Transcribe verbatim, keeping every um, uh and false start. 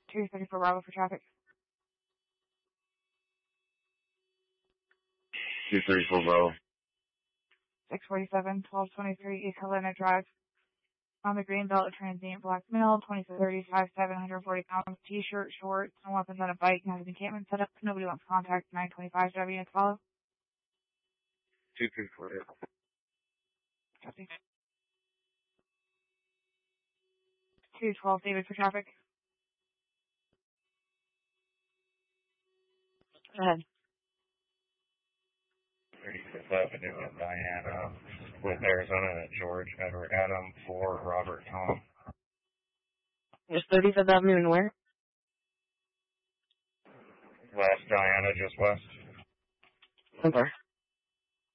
two thirty-four Bravo for traffic. two thirty-four Bravo. six forty-seven, twelve twenty-three East Helena Drive. On the Greenbelt, a transient black male, twenty-seven thirty-five, seven hundred forty pounds, t-shirt, shorts, no weapons on a bike, has an encampment set up. Nobody wants contact. nine twenty-five, driving units follow. two thirty-four. Copy. two twelve David for traffic. Go ahead. thirty-fifth Avenue at Diana with Arizona at George, Edward Adam for Robert Tom. Just thirty-fifth Avenue and where? West Diana, just west. Okay.